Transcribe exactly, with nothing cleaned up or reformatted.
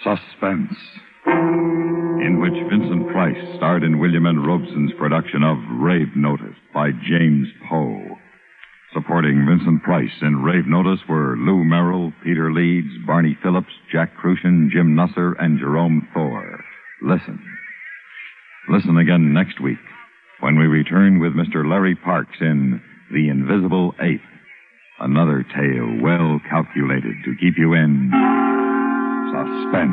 Suspense, in which Vincent Price starred in William N. Robeson's production of Rave Notice by James Poe. Supporting Vincent Price in Rave Notice were Lou Merrill, Peter Leeds, Barney Phillips, Jack Crucian, Jim Nusser, and Jerome Thor. Listen. Listen again next week when we return with Mister Larry Parks in The Invisible Ape. Another tale well calculated to keep you in suspense.